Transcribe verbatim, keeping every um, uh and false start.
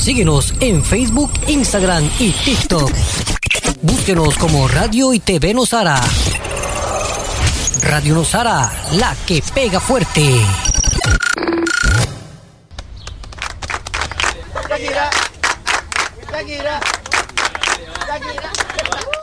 Síguenos en Facebook, Instagram y TikTok. Búsquenos como Radio y T V Nosara. Radio Nosara, la que pega fuerte. Shakira, Shakira, Shakira.